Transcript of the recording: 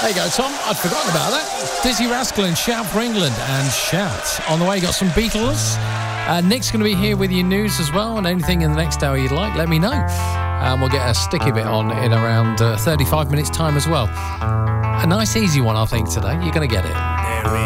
There you go, Tom. I'd forgotten about that. Dizzy Rascal and Shout for England. And Shout. On the way, got some Beatles. Nick's going to be here with your news as well, and anything in the next hour you'd like, let me know. We'll get a sticky bit on in around 35 minutes' time as well. A nice, easy one, I think, today. You're going to get it.